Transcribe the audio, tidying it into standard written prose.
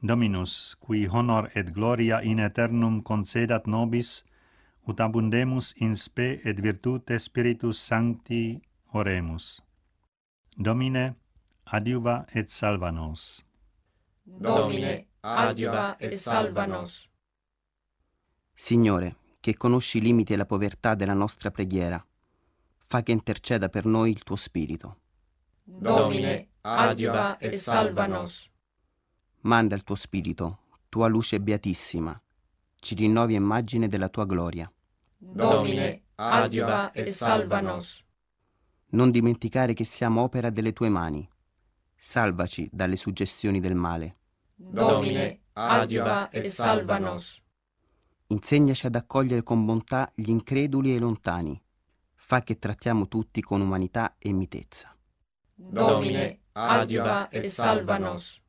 Dominus, qui honor et gloria in aeternum concedat nobis, ut abundemus in spe et virtute Spiritus Sancti oremus. Domine, adiuva et salva nos. Domine, adiuva et salva nos. Signore, che conosci i limiti e la povertà della nostra preghiera, fa che interceda per noi il tuo Spirito. Domine, adiuva et salva nos. Manda il tuo Spirito, tua luce beatissima, ci rinnovi immagine della tua gloria. Domine, adiuva et salva nos. Non dimenticare che siamo opera delle tue mani. Salvaci dalle suggestioni del male. Domine, adiuva et salva nos. Insegnaci ad accogliere con bontà gli increduli e i lontani. Fa che trattiamo tutti con umanità e mitezza. Domine, adiuva et salva nos.